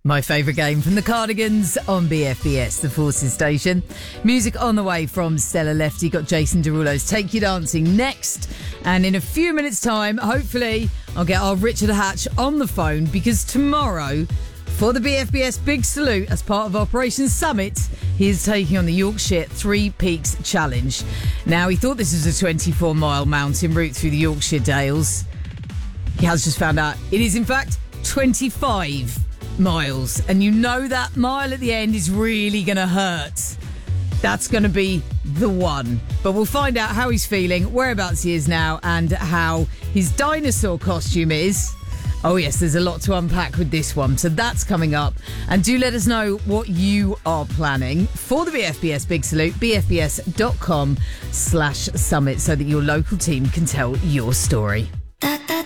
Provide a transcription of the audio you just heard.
My favourite game from the Cardigans on BFBS, the Forces station. Music on the way from Stella Lefty. Got Jason Derulo's Take You Dancing next. And in a few minutes' time, hopefully, I'll get our Richard Hatch on the phone because tomorrow, for the BFBS Big Salute as part of Operation Summit, he is taking on the Yorkshire Three Peaks Challenge. Now, he thought this was a 24-mile mountain route through the Yorkshire Dales. He has just found out it is, in fact, 25 miles. And you know that mile at the end is really going to hurt. That's going to be the one. But we'll find out how he's feeling, whereabouts he is now, and how his dinosaur costume is. Oh, yes, there's a lot to unpack with this one. So that's coming up. And do let us know what you are planning for the BFBS Big Salute, bfbs.com/summit, so that your local team can tell your story.